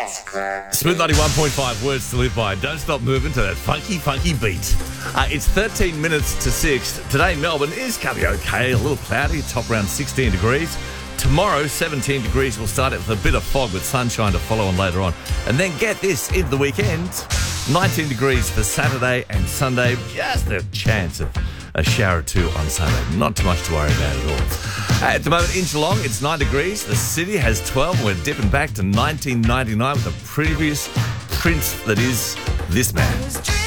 Smooth 91.5, words to live by. Don't stop moving to that funky, funky beat. It's 13 minutes to 6. Today, Melbourne is going to be okay. A little cloudy, top around 16 degrees. Tomorrow, 17 degrees. We'll start it with a bit of fog with sunshine to follow on later on. And then get this, into the weekend, 19 degrees for Saturday and Sunday. Just a chance of a shower or two on Sunday. Not too much to worry about at all. At the moment in Geelong, it's 9 degrees. The city has 12, and we're dipping back to 1999 with the previous prince that is this man.